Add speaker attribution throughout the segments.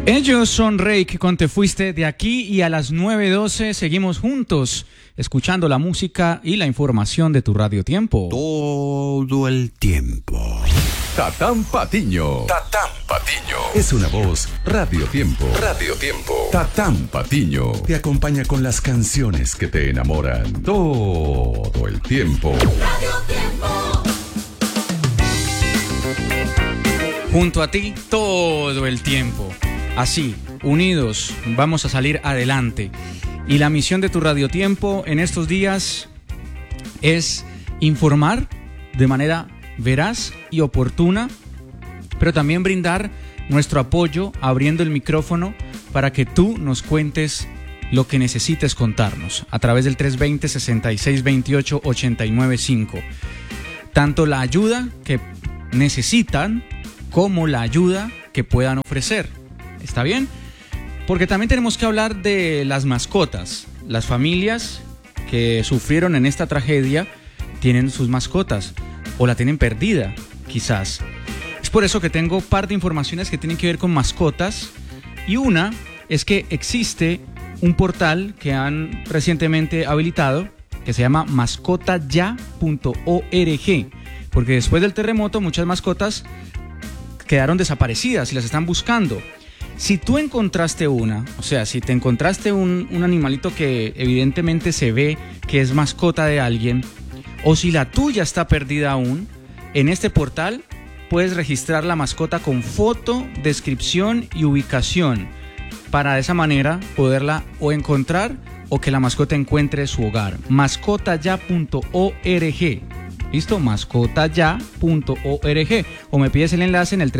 Speaker 1: Ellos son Rake con Te Fuiste de Aquí, y a las 9:12 seguimos juntos escuchando la música y la información de tu Radio Tiempo.
Speaker 2: Todo el tiempo.
Speaker 3: Tatán Patiño. Tatán Patiño. Es una voz Radio Tiempo. Radio Tiempo. Tatán Patiño te acompaña con las canciones que te enamoran todo el tiempo.
Speaker 4: Radio Tiempo.
Speaker 1: Junto a ti todo el tiempo. Así, unidos, vamos a salir adelante. Y la misión de tu Radio Tiempo en estos días es informar de manera veraz y oportuna, pero también brindar nuestro apoyo abriendo el micrófono para que tú nos cuentes lo que necesites contarnos a través del 320-6628-895. Tanto la ayuda que necesitan como la ayuda que puedan ofrecer. ¿Está bien? Porque también tenemos que hablar de las mascotas. Las familias que sufrieron en esta tragedia tienen sus mascotas o la tienen perdida, quizás. Es por eso que tengo un par de informaciones que tienen que ver con mascotas, y una es que existe un portal que han recientemente habilitado que se llama mascotaya.org, porque después del terremoto muchas mascotas quedaron desaparecidas y las están buscando. Si tú encontraste una, o sea, si te encontraste un animalito que evidentemente se ve que es mascota de alguien, o si la tuya está perdida aún, en este portal puedes registrar la mascota con foto, descripción y ubicación, para de esa manera poderla o encontrar o que la mascota encuentre su hogar. Mascotaya.org. ¿Listo? Mascotaya.org. O me pides el enlace en el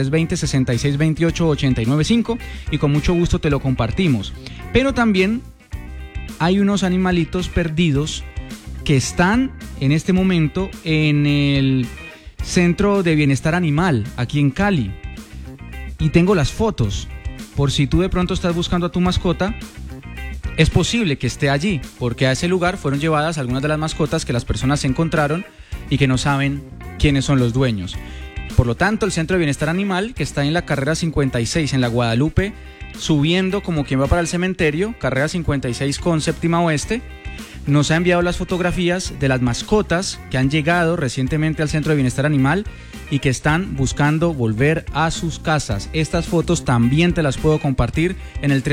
Speaker 1: 320-6628-895 y con mucho gusto te lo compartimos. Pero también hay unos animalitos perdidos que están en este momento en el Centro de Bienestar Animal aquí en Cali, y tengo las fotos por si tú de pronto estás buscando a tu mascota. Es posible que esté allí, porque a ese lugar fueron llevadas algunas de las mascotas que las personas encontraron y que no saben quiénes son los dueños. Por lo tanto, el Centro de Bienestar Animal, que está en la carrera 56 en la Guadalupe, subiendo como quien va para el cementerio, carrera 56 con séptima oeste, nos ha enviado las fotografías de las mascotas que han llegado recientemente al Centro de Bienestar Animal y que están buscando volver a sus casas. Estas fotos también te las puedo compartir en el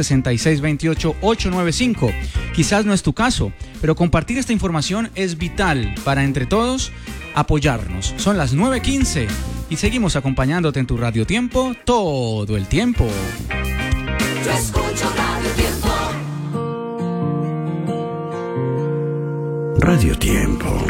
Speaker 1: 320-6628-895. Quizás no es tu caso, pero compartir esta información es vital para entre todos apoyarnos. Son las 9:15 y seguimos acompañándote en tu Radio Tiempo todo el tiempo.
Speaker 4: Yo escucho Radio Tiempo.
Speaker 2: Radio Tiempo.